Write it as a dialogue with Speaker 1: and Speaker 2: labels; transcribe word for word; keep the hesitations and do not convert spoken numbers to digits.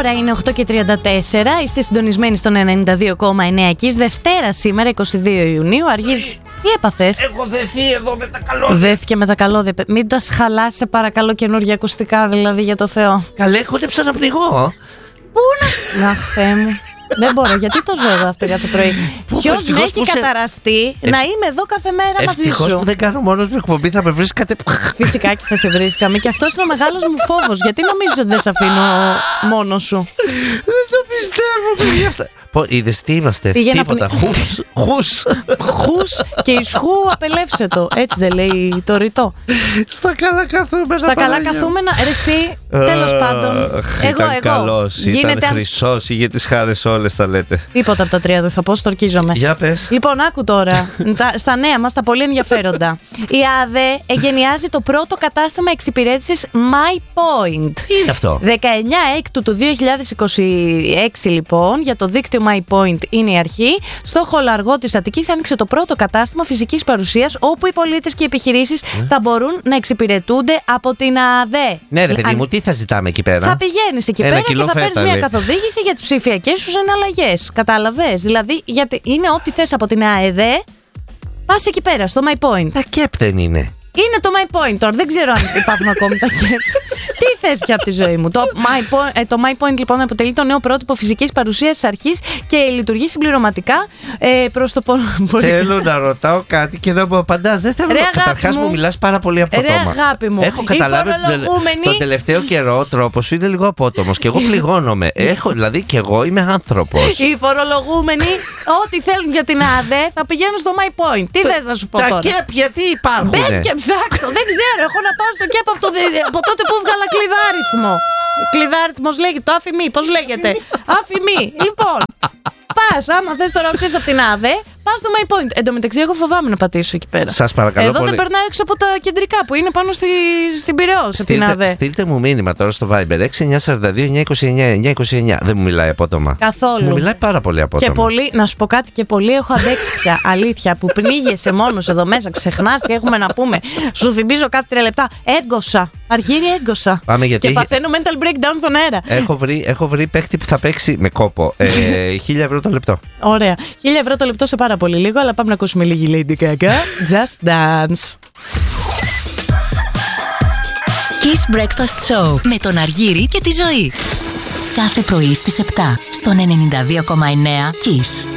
Speaker 1: ώρα είναι οκτώ και τριάντα τέσσερα. Είστε συντονισμένοι στον ενενήντα δύο κόμμα εννέα Kiss. Δευτέρα σήμερα, είκοσι δύο Ιουνίου. Αργύρης, τι έπαθες?
Speaker 2: Έχω δεθεί εδώ με τα καλώδια.
Speaker 1: Δέθηκε με τα καλώδια. Μην τα χαλάσει, σε παρακαλώ, καινούργια ακουστικά, δηλαδή, για το Θεό.
Speaker 2: Καλέ, χόντεψα να πνιγώ.
Speaker 1: Πού να. Να, Θεέ μου. Δεν μπορώ, γιατί το ζω εδώ αυτό κάθε πρωί. Ποιος με έχει καταραστεί σε... να είμαι εδώ κάθε μέρα μαζί σου.
Speaker 2: Ευτυχώς που δεν κάνω μόνος μου εκπομπή, θα με βρίσκατε.
Speaker 1: Φυσικά και θα σε βρίσκαμε. Και αυτός είναι ο μεγάλος μου φόβος. Γιατί νομίζεις ότι δεν σε αφήνω μόνος σου?
Speaker 2: Δεν το πιστεύω, παιδιά. Είδες τι είμαστε?
Speaker 1: Πήγαινα
Speaker 2: Τίποτα.
Speaker 1: πνι...
Speaker 2: Χους. Χους.
Speaker 1: Χους και ισχού απελεύσε το. Έτσι δεν λέει το ρητό.
Speaker 2: Στα καλά καθούμενα.
Speaker 1: Στα καλά καθούμενα. Ρε εσύ, τέλος πάντων.
Speaker 2: Εγώ,
Speaker 1: εγώ,
Speaker 2: ήταν καλός,
Speaker 1: γίνεται...
Speaker 2: ήταν χρυσός, είχε τις χάρες όλες, τα λέτε.
Speaker 1: Τίποτα από τα τρία δεν θα πω, στορκίζομαι.
Speaker 2: Για πες.
Speaker 1: Λοιπόν, άκου τώρα. τα, στα νέα μας, τα πολύ ενδιαφέροντα. Η ΑΔΕ εγκαινιάζει το πρώτο κατάστημα εξυπηρέτησης My Point.
Speaker 2: Τι είναι αυτό?
Speaker 1: δεκαεννιά Έκτου του δύο χιλιάδες είκοσι έξι, λοιπόν, για το δίκτυο My Point είναι η αρχή. Στο Χολαργό της Αττικής άνοιξε το πρώτο κατάστημα φυσικής παρουσίας, όπου οι πολίτες και οι επιχειρήσεις mm. θα μπορούν να εξυπηρετούνται από την ΑΔΕ.
Speaker 2: Ναι, ρε παιδί Αν... μου, τι θα ζητάμε εκεί πέρα?
Speaker 1: Θα πηγαίνεις εκεί
Speaker 2: Ένα
Speaker 1: πέρα και θα
Speaker 2: φέτα,
Speaker 1: παίρνεις μια καθοδήγηση για τις ψηφιακές σου εναλλαγές. Κατάλαβες? Δηλαδή, γιατί είναι ό,τι θες από την ΑΕΔΕ, πας εκεί πέρα, στο My Point.
Speaker 2: Τα κεπ δεν είναι?
Speaker 1: Είναι το My Point τώρα, δεν ξέρω αν υπάρχουν ακόμη τα κεπ. Τι θες πια από τη ζωή μου? Το My Point, ε, το My Point λοιπόν αποτελεί το νέο πρότυπο φυσικής παρουσίας της αρχής και λειτουργεί συμπληρωματικά ε, προς το πολύ.
Speaker 2: Θέλω να ρωτάω κάτι και να μου απαντάς. Δεν θέλω. Καταρχάς μου μιλάς πάρα πολύ απότομα.
Speaker 1: Ρε αγάπη μου.
Speaker 2: Έχω καταλάβει ότι τον τελευταίο καιρό ο τρόπος σου είναι λίγο απότομος και εγώ πληγώνομαι. Έχω, δηλαδή και εγώ είμαι άνθρωπος.
Speaker 1: Οι φορολογούμενοι, ό,τι θέλουν για την ΑΔΕ θα πηγαίνουν στο My Point. Τι θες να σου πω τώρα?
Speaker 2: Τα κεπ γιατί υπάρχουν?
Speaker 1: Μπες και ψάξω. Δεν ξέρω. Έχω να πάω στο κεπ από, το, από τότε που έβγαλα κλειδάριθμο. Κλειδάριθμος λέγεται. Το αφημί. Πώς λέγεται? Αφημί. Λοιπόν, πας. Άμα θες τώρα να θες από την ΑΔΕ, πας στο My Point. Εν τω μεταξύ, εγώ φοβάμαι να πατήσω εκεί πέρα.
Speaker 2: Σας παρακαλώ.
Speaker 1: Εδώ
Speaker 2: πολύ.
Speaker 1: δεν περνάω έξω από τα κεντρικά που είναι πάνω στη, στην Πειραιώ.
Speaker 2: Στείλτε,
Speaker 1: την ΑΔΕ.
Speaker 2: Στείλτε μου μήνυμα τώρα στο Viber έξι εννιά τέσσερα δύο εννιά είκοσι εννιά εννιά είκοσι εννιά. Δεν μου μιλάει απότομα.
Speaker 1: Καθόλου.
Speaker 2: Μου μιλάει πάρα πολύ απότομα.
Speaker 1: Και πολύ, να σου πω κάτι, και πολύ έχω αντέξει πια. Αλήθεια, που πνίγεσαι μόνος εδώ μέσα, ξεχνάς τι έχουμε να πούμε. Σου θυμίζω κάθε τρία λεπτά. Έγκωσα. Αργύρι, έγκωσα.
Speaker 2: Πάμε, γιατί...
Speaker 1: Και παθαίνω mental breakdown στον αέρα.
Speaker 2: Έχω βρει, έχω βρει παίχτη που θα παίξει με κόπο. Ε, χίλια ευρώ το λεπτό.
Speaker 1: Ωραία. Χίλια ευρώ το λεπτό σε πάρα πολύ λίγο, αλλά πάμε να ακούσουμε λίγη Lady Gaga. Just Dance.
Speaker 3: Kiss Breakfast Show με τον Αργύρι και τη Ζωή. Κάθε πρωί στις επτά στον ενενήντα δύο κόμμα εννέα Kiss.